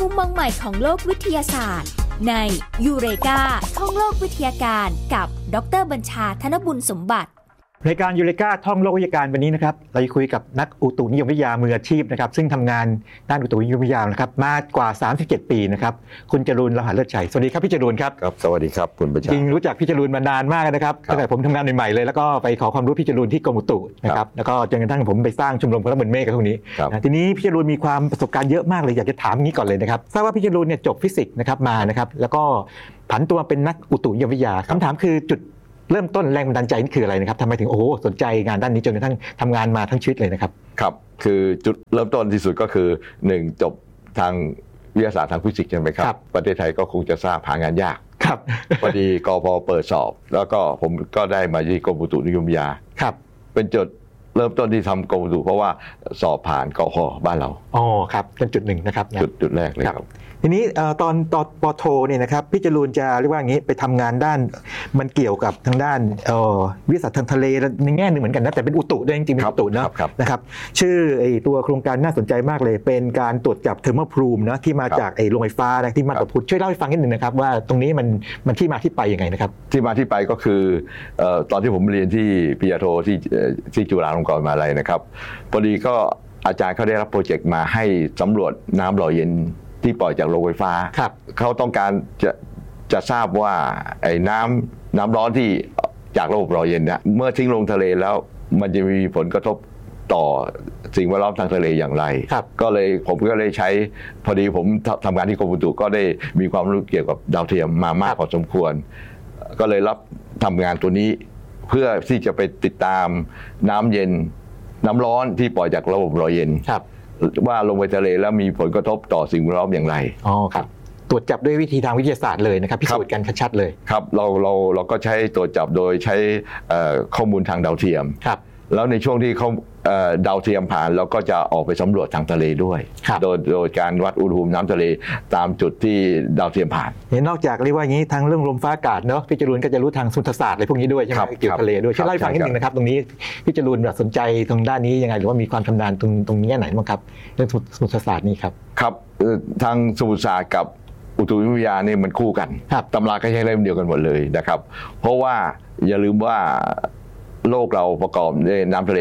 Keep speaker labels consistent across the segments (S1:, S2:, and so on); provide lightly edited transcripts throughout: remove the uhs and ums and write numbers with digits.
S1: มุมมองใหม่ของโลกวิทยาศาสตร์ในยูเรกาท่องโลกวิทยาการกับดร.บัญชา ธนบุญสมบัติ
S2: รายการยูเรกาท่องโลกวิทยาการวันนี้นะครับเราจะคุยกับนักอุตุนิยมวิทยามืออาชีพนะครับซึ่งทำงานด้านอุตุนิยมวิทยานะครับมากว่า37ปีนะครับคุณจรูน ลหะเลิศชัยสวัสดีครับพี่จรูนครับ
S3: ครับสวัสดีครับคุณประชา
S2: จริงรู้จักพี่จรูนมานานมากนะครับตั้งแต่ผมทำงานใหม่ๆเลยแล้วก็ไปขอความรู้พี่จรูนที่กรมอุตุนะครับแล้วก็จนกระทั่งผมไปสร้างชมรมพลเมืองเมฆกับพวกนี้ทีนี้พี่จรูนมีความประสบการณ์เยอะมากเลยอยากจะถามงี้ก่อนเลยนะครับทราบว่าพี่จรูนเนี่ยจบฟิสิกส์นะครับมานะครับแล้วก็ผันตัวเป็นนักอุตุนิยมวิทยาคำถามคือจุดเริ่มต้นแรงบันดาลใจนี่คืออะไรนะครับทำไมถึงสนใจงานด้านนี้จนกระทั่งทำงานมาทั้งชีวิตเลยนะครับ
S3: ครับคือจุดเริ่มต้นที่สุดก็คือ1จบทางวิทยาศาสตร์ทางฟิสิกส์ใช่ไหมครับประเทศไทยก็คงจะทราบหางานยาก
S2: ครับ
S3: พอดีกพเปิดสอบแล้วก็ผมก็ได้มาที่กรมอุตุนิยมวิทยา
S2: ครับเป็น
S3: จุดเริ่มต้นที่ทำกรมอุตุเพราะว่าสอบผ่านกพบ้านเรา
S2: ครับเป็นจุดหนึ่งนะครับ
S3: จุดแรกเลยครับ
S2: ทีนี้ตอนป.โทเนี่ยนะครับพี่จรูนจะเรียกว่าอย่างนี้ไปทำงานด้านมันเกี่ยวกับทางด้านวิทยาศาสตร์ทางทะเลในแง่หนึ่งเหมือนกันนะแต่เป็นอุตุด้วยจริงๆเป็นอุตุนะครับชื่อตัวโครงการน่าสนใจมากเลยเป็นการตรวจจับเทอร์โมพลูมนะที่มาจากโรงไฟฟ้าที่มาตาพุธช่วยเล่าให้ฟังนิดนึงนะครับว่าตรงนี้มันที่มาที่ไปยังไงนะครับ
S3: ที่มาที่ไปก็คือตอนที่ผมเรียนที่ปริญญาโทที่จุฬาลงกรณ์มหาวิทยาลัยนะครับพอดีก็อาจารย์เขาได้รับโปรเจกต์มาให้สำรวจน้ำหล่อเย็นที่ปล่อยจากโรงไฟฟ้าเขาต้องการจะทราบว่าไอ้น้ำร้อนที่จากระบบหล่อเย็นเนี่ยเมื่อทิ้งลงทะเลแล้วมันจะมีผลกระทบต่อสิ่งแวดล้อมทางทะเลอย่างไรก็เลยผมก็เลยใช้พอดีผมทำงานที่กรมอุตุก็ได้มีความรู้เกี่ยวกับดาวเทียมมามากพอสมควรก็เลยรับทำงานตัวนี้เพื่อที่จะไปติดตามน้ำเย็นน้ำร้อนที่ปล่อยจากระบบหล่อเย็นว่าลงไปทะเลแล้วมีผลกระทบต่อสิ่งแวดล้อมอย่างไร
S2: ครับตรวจจับด้วยวิธีทางวิทยาศาสตร์เลยนะครับพิสูจน์กันชัดๆเลย
S3: ครับเราก็ใช้ตรวจจับโดยใช้ข้อมูลทางดาวเทียมแล้วในช่วงที่เขาดาวเทียมผ่านเราก็จะออกไปสำรวจทางทะเลด้วยโดยการวัดอุณหภูมิน้ำทะเลตามจุดที่ดาวเทียมผ่าน
S2: นอกจากเรียกว่าอย่างนี้ทางเรื่องลมฟ้าอากาศเนาะพี่จรูนก็จะรู้ทางสุนทรศาสตร์อะไรพวกนี้ด้วยใช่ไหมเกี่ยวกับทะเลด้วยช่วยเล่าให้ฟังนิดนึงนะครับตรงนี้พี่จรูนสนใจตรงด้านนี้ยังไงหรือว่ามีความชำนาญตรงนี้ไหนบ้างครับเรื่องสุนทรศาสตร์นี่ครับ
S3: ครับทางสมุทรศาสตร์กับอุตุนิยมวิทยานี่มันคู่กันตำราก็ใช้เล่มเดียวกันหมดเลยนะครับเพราะว่าอย่าลืมว่าโลกเราประกอบด้วยน้ำทะเล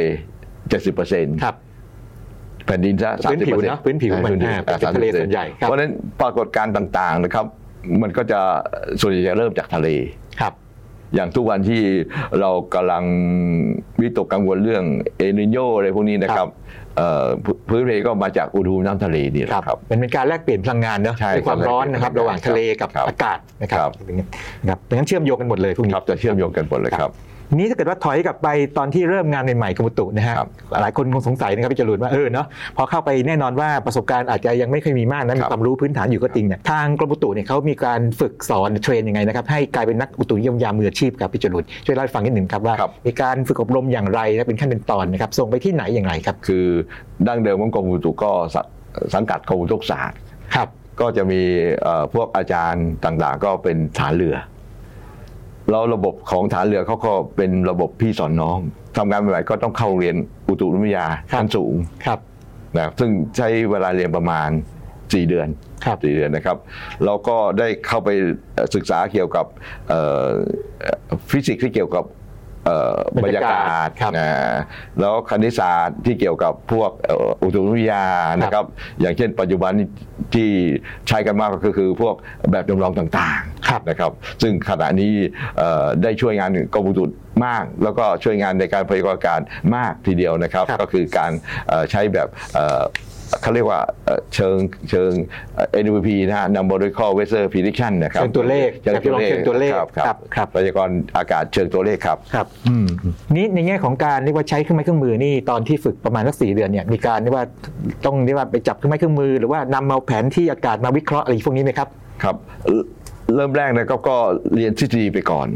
S3: 70%
S2: ครับ
S3: แผ่นดินซะ
S2: 30% พื้นผิวมันเป็นทะเลส่วนใหญ่
S3: เพราะฉะนั้นปรากฏการณ์ต่างๆนะครับมันก็จะส่วนใหญ่จะเริ่มจากทะเล
S2: ครับ
S3: อย่างทุกวันที่เรากำลังวิตกกังวลเรื่องเอลนิโญอะไรพวกนี้นะครับพื้นทะเลก็มาจากอุณหภูมิน้ำทะเลนี่แหละครับ
S2: เป็นการแลกเปลี่ยนพลังงานเนอะในความร้อนนะครับระหว่างทะเลกับอากาศนะครับดังนั้นเชื่อมโยงกันหมดเลยพวกนี้
S3: จะเชื่อมโยงกันหมดเลยครับ
S2: นี้ถ้าเกิดว่าถอยกลับไปตอนที่เริ่มงานใหม่ๆกรมอุตุนะฮะหลายคนคงสงสัยนะครับพี่จรูนว่าเนาะพอเข้าไปแน่นอนว่าประสบการณ์อาจจะยังไม่เคยมีมากนะมีความรู้พื้นฐานอยู่ก็จริงเนี่ยทางกรมอุตุเนี่ยเขามีการฝึกสอนเทรนยังไงนะครับให้กลายเป็นนักอุตุนิยมวิทยามืออาชีพครับพี่จรูนช่วยเล่าให้ฟังนิดหนึ่งครับว่ามีการฝึกอบรมอย่างไรและเป็นขั้นเป็นตอนนะครับส่งไปที่ไหนอย่างไรครับ
S3: คือดั้งเดิมของกรมอุตุก็สังกัดกรมอุตุศาสตร์ก็จะมีพวกอาจารย์ต่างๆก็เป็นฐานเรือแล้วระบบของฐานเรือเขาก็เป็นระบบพี่สอนน้องทำงานใหม่ๆก็ต้องเข้าเรียนอุตุนิยมวิทยาขั้นสูงนะซึ่งใช้เวลาเรียนประมาณ4 เดือนนะครับเราก็ได้เข้าไปศึกษาเกี่ยวกับฟิสิกส์ที่เกี่ยวกับบรรยากาศแล้วคณิตศาสตร์ที่เกี่ยวกับพวกอุตุนิยมวิทยานะครับอย่างเช่นปัจจุบันที่ใช้กันมากก็คือพวกแบบจำลองต่างๆนะครับซึ่งขณะนี้ได้ช่วยงานกรมอุตุมากแล้วก็ช่วยงานในการพยากรณ์อากาศมากทีเดียวนะครับก็คือการใช้แบบเขาเรียกว่าเชิง NWP นะฮะ Numerical Weather Prediction นะครับ
S2: เชิงตัวเลข
S3: ครับพยากรณ์อากาศเชิงตัวเลขครับ
S2: นี่ในแง่ของการเรียกว่าใช้เครื่องไม้เครื่องมือนี่ตอนที่ฝึกประมาณสัก4 เดือนเนี่ยมีการเรียกว่าต้องเรียกว่าไปจับเครื่องไม้เครื่องมือหรือว่านำเอาแผนที่อากาศมาวิเคราะห์อะไรพวกนี้ไหมครับ
S3: ครับเริ่มแรกนะครับก็เรียนทฤษฎีไปก่อน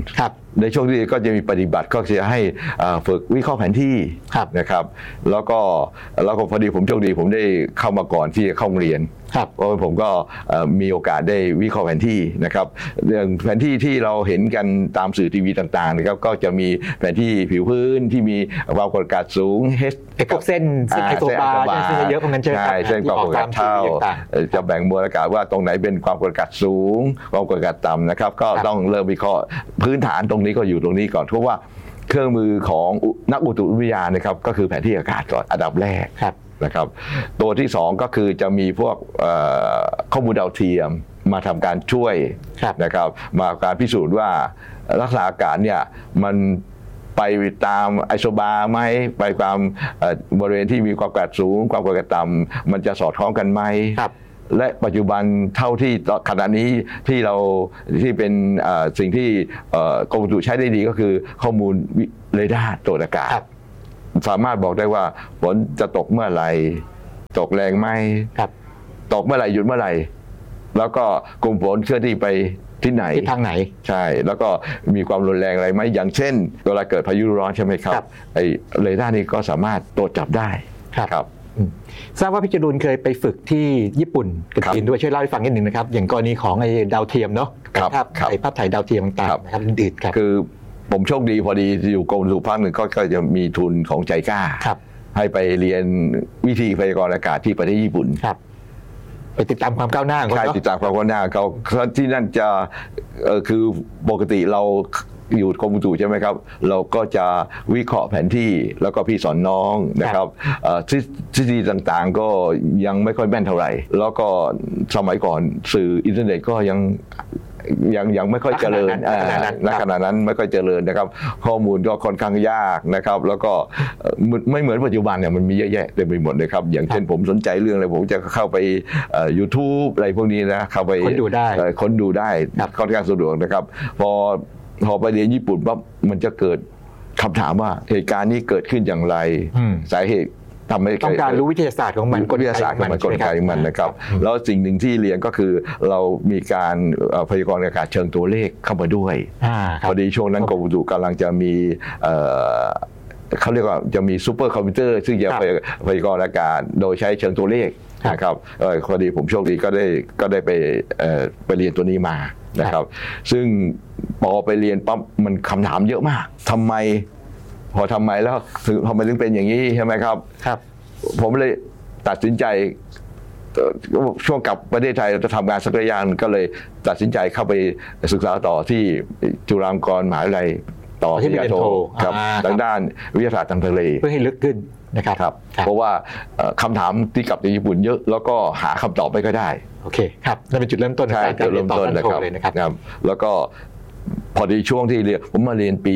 S3: ในช่วงที่ก็จะมีปฏิบัติก็จะให้ฝึกวิเคราะห์แผนที่นะครับแล้วก็พอดีผมโชคดีผมได้เข้ามาก่อนที่จะเข้าโรงเรียนเพราะผมก็มีโอกาสได้วิเคราะห์แผนที่นะครับเรื่องแผนที่ที่เราเห็นกันตามสื่อทีวีต่างๆนะครับก็จะมีแผนที่ผิวพื้นที่มีความกดอากาศสูง
S2: พวกเส้นไอโซบาร์เส้นเยอะพวกนั้นใช่ไหม
S3: เส้นความกดอากาศเท่าจะแบ่งมวลอากาศว่าตรงไหนเป็นความกดอากาศสูงความกดอากาศต่ำนะครับก็ต้องเริ่มวิเคราะห์พื้นฐานตรงนี้ก็อยู่ตรงนี้ก่อนเพราะว่าเครื่องมือของนักอุตุวิทยานะครับก็คือแผนที่อากาศก่อนอันดับแรกนะครับตัวที่2ก็คือจะมีพวกข้อมูลดาวเทียมมาทำการช่วยนะครับมาการพิสูจน์ว่าลักษณะอากาศเนี่ยมันไปตามไอโซบาร์ไหมไปตามบริเวณที่มีความกดอากาศสูงความกดอากาศต่ำมันจะสอดคล้องกันไหมและปัจจุบันเท่าที่ขณะนี้ที่เป็นสิ่งที่กรมอุตุใช้ได้ดีก็คือข้อมูลเรดาร์ตรวจอากาศสามารถบอกได้ว่าฝนจะตกเมื่อไหร่ตกแรงไหมตกเมื่อไหร่หยุดเมื่อไหร่แล้วก็กลุ่มฝนเคลื่อนที่ไปที่ไหน
S2: ทิศทางไหน
S3: ใช่แล้วก็มีความรุนแรงอะไรไหมอย่างเช่นเวลาเกิดพายุร้อนใช่ไหมครับไอ้เรดาร์นี้ก็สามารถตรวจจับได้ครับ
S2: ทราบว่าพี่จรูนเคยไปฝึกที่ญี่ปุ่นกับจีนด้วยช่วยเล่าให้ฟังนิดหนึ่งนะครับอย่างกรณีของไอ้ดาวเทียมเนาะภาพถ่ายดาวเทียมต่างๆนะครับอื่นๆครับ
S3: คือผมโชคดีพอดีอยู่กรมอุตุภาคหนึ่งก็จะมีทุนของใจกล้าให้ไปเรียนวิธีพยากรณ์อากาศที่ประเทศญี่ปุ่น
S2: ไปติดตามความก้าวหน้าของเขา
S3: ใช่ติดตามความก้าวหน้าเขาที่นั่นจะคือปกติเราอยู่กรมอุตุใช่ไหมครับเราก็จะวิเคราะห์แผนที่แล้วก็พี่สอนน้องนะครับทฤษฎีต่างๆก็ยังไม่ค่อยแม่นเท่าไหร่แล้วก็สมัยก่อนสื่ออินเทอร์เน็ตก็ยังไม่ค่อยเจริญณขณะนั้นไม่ค่อยเจริญนะครับข้อมูลก็ค่อนข้างยากนะครับแล้วก็ไม่เหมือนปัจจุบันเนี่ยมันมีเยอะแยะเต็มไปหมดเลยครับอย่างเช่นผมสนใจเรื่องอะไรผมจะเข้าไป YouTube อะไรพวกนี้นะเข้าไปค้นดูได้ค่อนข้างสะดวกนะครับพอไปเรียนญี่ปุ่นปั๊บมันจะเกิดคำถามว่าเหตุการณ์นี้เกิดขึ้นอย่างไรสาเหตุ
S2: ต้องการรู้วิทยาศาสตร์ของมัน
S3: วิทยาศาสตร์ของมันกลไกของมันนะครับแล้วสิ่งหนึ่งที่เรียนก็คือเรามีการพยากรณ์อากาศเชิงตัวเลขเข้ามาด้วยพอดีช่วงนั้นกรมอุตุกำลังจะมีเขาเรียกว่าจะมีซูเปอร์คอมพิวเตอร์ซึ่งจะพยากรณ์อากาศโดยใช้เชิงตัวเลขนะครับพอดีผมโชคดีก็ได้ไปเรียนตัวนี้มานะครับซึ่งพอไปเรียนปั๊บมันคำถามเยอะมากทำไมแล้วทำไมถึงเป็นอย่างนี้ใช่ไหมครับผมเลยตัดสินใจช่วงกลับประเทศไทยจะทำงานสักระยะก็เลยตัดสินใจเข้าไปศึกษาต่อที่จุฬาลงกรณ์มหาวิทยาลัยต่อที่ปริญญาโทครับด้านวิทยาศาสตร์ทางทะเล
S2: เพื่อให้ลึกขึ้นนะครับ
S3: เพราะว่าคำถามที่กลับจากญี่ปุ่นเยอะแล้วก็หาคำตอบไม่ก็ได้
S2: โอเคครับนั่นเป็นจุดเริ่มต้น
S3: ในการเรียนต่อเลยนะครับแล้วก็พอดีช่วงที่เรียนผมมาเรียนปี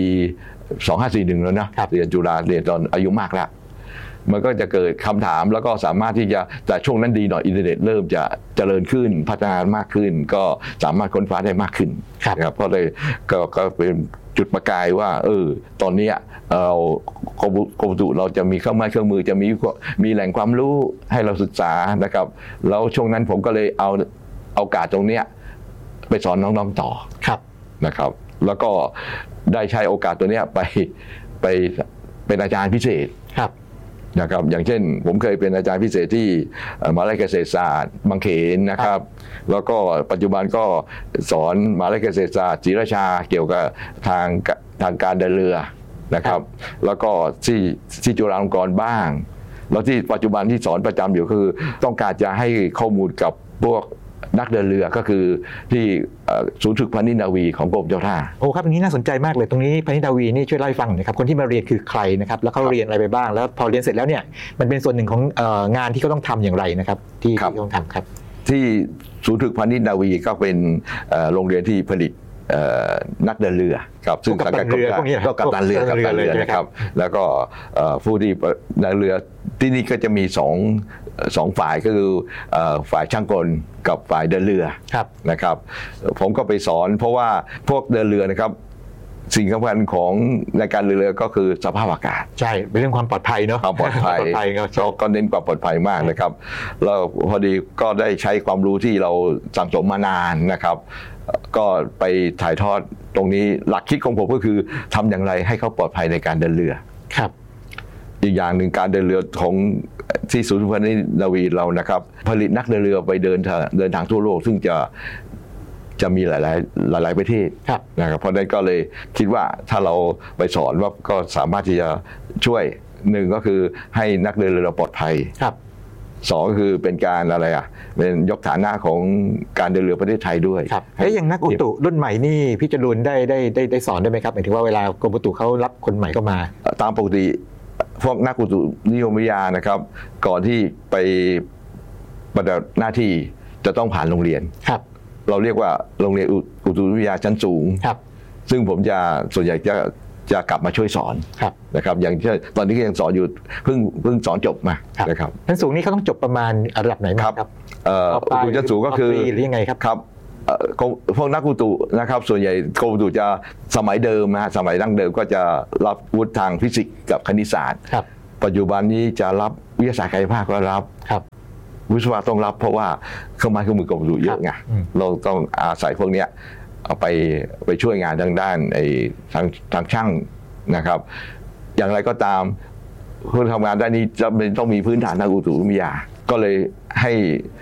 S3: 2541แล้วนะเรียนจุฬาเรียนตอนอายุมากแล้วมันก็จะเกิดคำถามแล้วก็สามารถที่จะแต่ช่วงนั้นดีหน่อยอินเทอร์เน็ตเริ่มจะเจริญขึ้นพัฒนามากขึ้นก็สามารถค้นคว้าได้มากขึ้นนะครับก็เลยก็เป็นจุดประกายว่าตอนนี้เรากรมอุตุเราจะมีเครื่องมือจะมีแหล่งความรู้ให้เราศึกษานะครับแล้วช่วงนั้นผมก็เลยเอาโอกาสตรงนี้ไปสอนน้องๆต่อนะครับแล้วก็ได้ใช้โอกาสตัวนี้ไปเป็นอาจารย์พิเศษนะครับอย่างเช่นผมเคยเป็นอาจารย์พิเศษที่มหาวิทยาลัยเกษตรศาสตร์บางเขนนะครับแล้วก็ปัจจุบันก็สอนมหาวิทยาลัยเกษตรศาสตร์ศรีราชาเกี่ยวกับทางการเดินเรือนะครับแล้วก็ที่จุฬาลงกรณ์บ้างแล้วที่ปัจจุบันที่สอนประจำอยู่คือต้องการจะให้ข้อมูลกับพวกนักเดินเรือก็คือที่ศูนย์ฝึกพาณิชย์นาวีของกรมเจ้าท่า
S2: โอ้ครับอันนี้น่าสนใจมากเลยตรงนี้พาณิชย์นาวีนี่ช่วยเล่าให้ฟังหน่อยครับคนที่มาเรียนคือใครนะครับแล้วเขาเรียนอะไรไปบ้างแล้วพอเรียนเสร็จแล้วเนี่ยมันเป็นส่วนหนึ่งของงานที่เขาต้องทำอย่างไรนะครับที่ต้องทำครับ
S3: ที่ศูนย์ฝึกพาณิชย์นาวีก็เป็นโรงเรียนที่ผลิตนักเดินเรือครับซึ่งสังกัดก็กัปตันเรือนะครับแล้วก็ผู้ที่ในเรือที่นี่ก็จะมีสองฝ่ายก็คือฝ่ายช่างกลกับฝ่ายเดินเรือนะครับผมก็ไปสอนเพราะว่าพวกเดินเรือนะครับสิ่งสำคัญของในการเรือก็คือสภาพอากาศ
S2: ใช่เป็นเรื่องความปลอดภัยเนาะ
S3: ความปลอดภัยก็เน้นความปลอดภัยมากนะครับแล้วพอดีก็ได้ใช้ความรู้ที่เราสั่งสมมานานนะครับก็ไปถ่ายทอดตรงนี้หลักคิดของผมก็คือทำอย่างไรให้เขาปลอดภัยในการเดินเรือ
S2: ครับ
S3: อีกอย่างหนึ่งการเดินเรือของที่ศูนย์ฝึกนาวีเรานะครับผลิตนักเดินเรือไปเดินทางทั่วโลกซึ่งจะมีหลายประเทศนะครับเพราะนั้นก็เลยคิดว่าถ้าเราไปสอนว่าก็สามารถที่จะช่วยหนึ่งก็คือให้นักเดินเรือปลอดภัยสองก็คือเป็นการอะไรเป็นยกฐานะของการเดินเรือประเทศไทยด้วย
S2: ครับอย่างนักอุตุรุ่นใหม่นี่พี่จรูนได้สอนได้ไหมครับหมายถึงว่าเวลากรมอุตุเขารับคนใหม่เข้ามา
S3: ตามปกติพวกนักอุตุนิยมวิทยานะครับก่อนที่ไปปฏิบัติหน้าที่จะต้องผ่านโรงเรียน
S2: ครับ
S3: เราเรียกว่าโรงเรียนอุตุนิยมวิทยาชั้นสูง
S2: ครับ
S3: ซึ่งผมส่วนใหญ่จะกลับมาช่วยสอนนะครับอย่างที่ตอนนี้ก็ยังสอนอยู่เพิ่งสอนจบมานะครับ
S2: ชั้นสูงนี่เขาต้องจบประมาณระดับไหนครับ
S3: อุตุชั้นสูงก็คือ
S2: หรือยังไงครับ
S3: ครับพวกนักอุตุนะครับส่วนใหญ่กรมอุตุจะสมัยเดิมสมัยดั้งเดิมก็จะรับวุฒิทางฟิสิกส์กับคณิตศาสตร์ปัจจุบันนี้จะรับวิทยาศาสตร์กายภาพก็รับวิศวะต้องรับเพราะว่าเครื่องไม้เครื่องมือกรมอุตุเยอะไงเราต้องอาศัยพวกนี้เอาไปช่วยงานทางด้านทางช่างนะครับอย่างไรก็ตามคนทำงานด้านนี้จะต้องมีพื้นฐานทางอุตุวิทยาก็เลยให้